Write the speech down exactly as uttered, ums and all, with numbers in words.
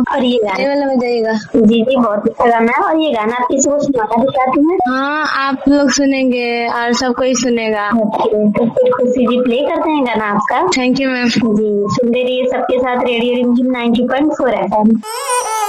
और ये गाना वाला बजाइएगा। जी जी बहुत अच्छा गाना है। और ये गाना आप किसी को सुनाना भी चाहती हैं? हाँ, आप लोग सुनेंगे और सब कोई सुनेगा। ओके, तो फिर खुशी जी प्ले करते हैं गाना आपका। Thank you ma'am. जी सुनते रहिए सबके साथ रेडियो रिमझिम ninety point four F M.